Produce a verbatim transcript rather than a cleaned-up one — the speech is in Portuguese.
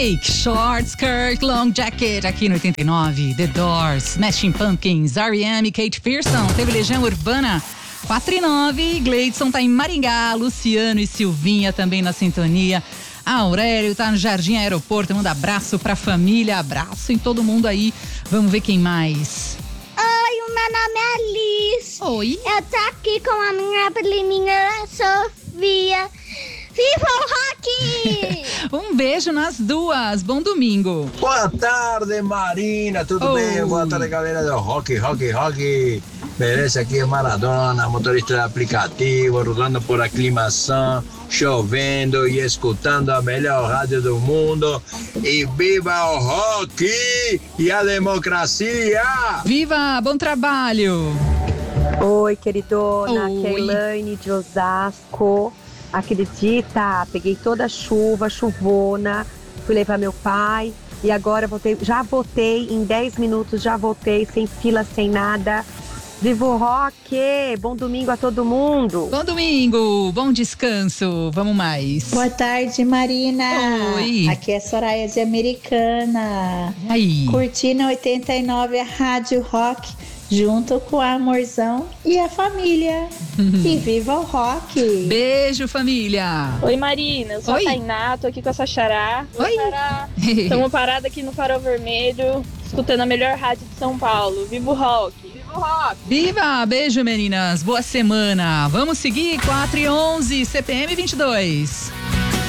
Drake, Short Skirt, Long Jacket, aqui no oitenta e nove. The Doors, Smashing Pumpkins, R E M, Kate Pearson, teve Legião Urbana. quatro e nove, Gleidson tá em Maringá, Luciano e Silvinha também na sintonia. Aurélio tá no Jardim Aeroporto, manda abraço pra família, abraço em todo mundo aí. Vamos ver quem mais. Oi, o meu nome é Liz. Oi. Eu tô aqui com a minha priminha Sofia. Viva o rock! Um beijo nas duas, bom domingo. Boa tarde, Marina, tudo Oh. bem? Boa tarde, galera do Rock, Rock, Rock. Beleza, aqui é Maradona, motorista de aplicativo, rodando por aclimação, chovendo e escutando a melhor rádio do mundo. E viva o rock e a democracia! Viva, bom trabalho. Oi, queridona, Oi. Keilane de Osasco. Acredita? Peguei toda a chuva, chuvona, fui levar meu pai e agora voltei, já voltei em dez minutos, já voltei, sem fila, sem nada. Viva o rock! Bom domingo a todo mundo! Bom domingo, bom descanso, vamos mais. Boa tarde, Marina. Oi. Aqui é Soraya de Americana. E aí? Curtindo oitenta e nove a Rádio Rock, junto com o Amorzão e a família. E viva o rock! Beijo, família. Oi, Marina, eu sou Oi. a Tainá, tô aqui com a sua xará. Oi. Xará. Estamos parados aqui no Farol Vermelho, escutando a melhor rádio de São Paulo. Viva o rock! Viva o rock! Viva, beijo, meninas, boa semana. Vamos seguir, quatro e onze, C P M vinte e dois.